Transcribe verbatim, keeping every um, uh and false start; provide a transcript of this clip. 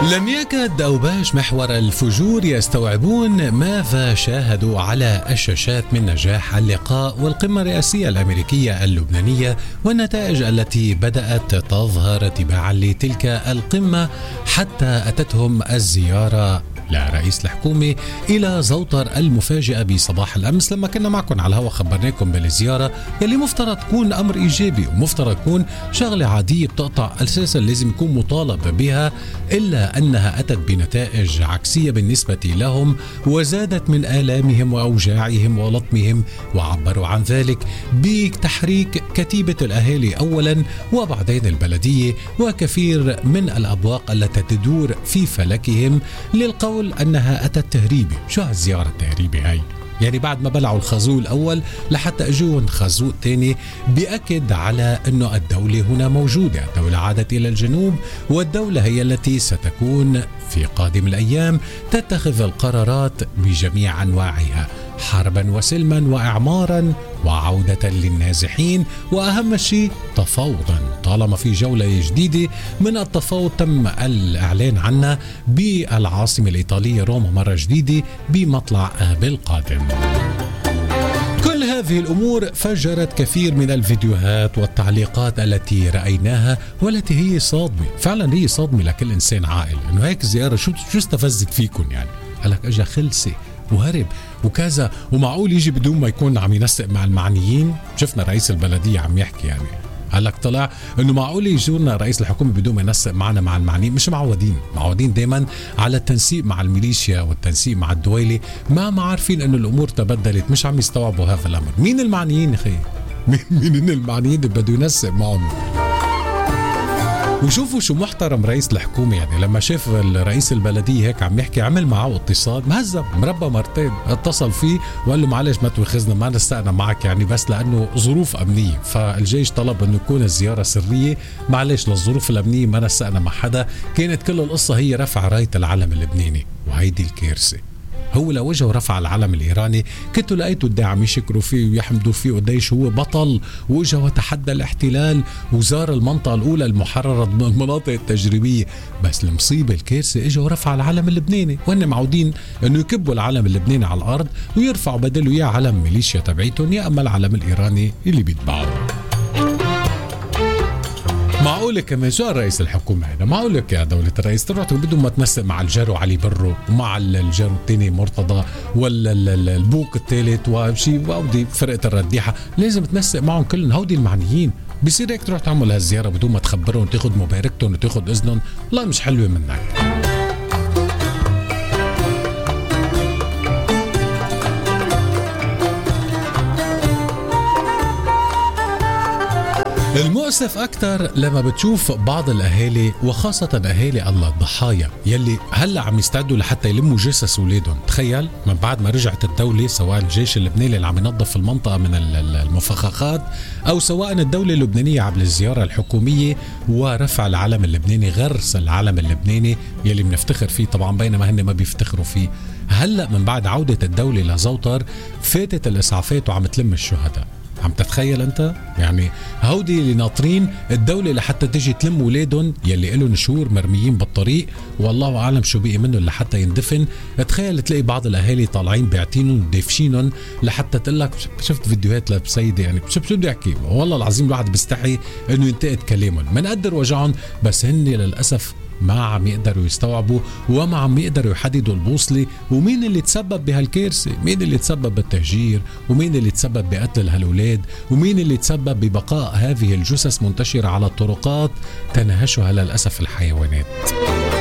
لم يكد أوباش محور الفجور يستوعبون ماذا شاهدوا على الشاشات من نجاح اللقاء والقمة الرئاسية الأمريكية اللبنانية والنتائج التي بدأت تظهر تباعا لتلك القمة، حتى أتتهم الزيارة لرئيس الحكومة إلى زوطر المفاجئة بصباح الأمس. لما كنا معكم على الهواء خبرناكم بالزيارة يلي مفترض تكون أمر إيجابي ومفترض تكون شغلة عادية بتقطع أساسا لازم يكون مطالب بها، إلا أنها أتت بنتائج عكسية بالنسبة لهم وزادت من آلامهم وأوجاعهم ولطمهم، وعبروا عن ذلك بتحريك كتيبة الأهالي أولا وبعدين البلدية وكثير من الأبواق التي تدور في فلكهم للقول أنها أتت تهريبي. شو هالزيارة التهريبي هاي؟ يعني بعد ما بلعوا الخازوق الأول لحتى أجوهم خازوق تاني بيأكد على أنه الدولة هنا موجودة، الدولة عادت إلى الجنوب والدولة هي التي ستكون في قادم الأيام تتخذ القرارات بجميع أنواعها، حربا وسلما وإعمارا وعودة للنازحين، وأهم شيء تفاوضا، طالما في جولة جديدة من التفاوض تم الإعلان عنها بالعاصمة الإيطالية روما مرة جديدة بمطلع آب القادم. كل هذه الأمور فجرت كثير من الفيديوهات والتعليقات التي رأيناها والتي هي صادمة، فعلا هي صادمة لكل إنسان عاقل. إنه هيك زيارة شو شو استفزت فيكم؟ يعني قالك أجا خلصي وهرب وكذا، ومعقول يجي بدون ما يكون عم ينسق مع المعنيين؟ شفنا رئيس البلدية عم يحكي، يعني قالك طلع انه معقول يجونا رئيس الحكومة بدون ما ينسق معنا مع المعنيين؟ مش معودين، معودين دايما على التنسيق مع الميليشيا والتنسيق مع الدويلة، ما ما عارفين انه الامور تبدلت، مش عم يستوعبوا هذا الامر. مين المعنيين يا اخي؟ مين المعنيين اللي بده ينسق معهم؟ وشوفوا شو محترم رئيس الحكومة، يعني لما شاف الرئيس البلدية هيك عم يحكي عمل معه اتصال مهذب مربى مرتين، اتصل فيه وقال له معلش ما توخذنا ما نستقنا معك، يعني بس لأنه ظروف أمنية، فالجيش طلب أنه يكون الزيارة سرية، معلش للظروف الأمنية ما نستقنا مع حدا. كانت كل القصة هي رفع راية العلم اللبناني، وهيدي الكارثة. هو لو وجه ورفع العلم الإيراني كنتوا لقيتوا قد عم يشكروا فيه ويحمدوا فيه قديش هو بطل، وجه وتحدى الاحتلال وزار المنطقة الأولى المحررة من المناطق التجريبية. بس المصيبة الكارثة اجى ورفع العلم اللبناني، وهن معودين انه يكبوا العلم اللبناني على الأرض ويرفعوا بدله يا علم ميليشيا تبعيتهم يا أما العلم الإيراني اللي بيتبعوا. معقول كمان سؤال رئيس الحكومة هنا، معقول لك يا دولة الرئيس تروح بدون ما تنسق مع الجارو علي برو ومع الجارو الثاني مرتضى ولا البوق الثالث وشي وودي فرقة الرديحة، لازم تنسق معهم كلهم هودي المعنيين. بصير هيك تروح تعمل هالزيارة بدون ما تخبرهم وتاخذ مباركتهم وتاخذ إذنهم؟ والله مش حلوة منك. المؤسف أكتر لما بتشوف بعض الأهالي وخاصة أهالي الضحايا يلي هلأ عم يستعدوا لحتى يلموا جثث أولادهم. تخيل من بعد ما رجعت الدولة، سواء الجيش اللبناني اللي عم ينظف المنطقة من المفخخات أو سواء الدولة اللبنانية عبر الزيارة الحكومية ورفع العلم اللبناني، غرس العلم اللبناني يلي بنفتخر فيه طبعا بينما هن ما بيفتخروا فيه. هلأ من بعد عودة الدولة لزوطر فاتت الإسعافات وعم تلم الشهداء. عم تتخيل انت؟ يعني هودي اللي ناطرين الدولة لحتى تجي تلم ولادهم يلي إلهم شهور مرميين بالطريق والله أعلم شو بقي منهم لحتى يندفن. تخيل تلاقي بعض الأهالي طالعين بيعتينهم دافشينهم لحتى تقلك. شفت فيديوهات لبسيدة، يعني شو بدي أحكي، والله العظيم الواحد بيستحي إنه ينتقد كلامهم. منقدر وجعهم بس هن للأسف ما عم يقدروا يستوعبوا وما عم يقدروا يحددوا البوصلة، ومين اللي تسبب بهالكارثة، مين اللي تسبب بالتهجير، ومين اللي تسبب بقتل هالولاد، ومين اللي تسبب ببقاء هذه الجثث منتشرة على الطرقات تنهشها للأسف الحيوانات.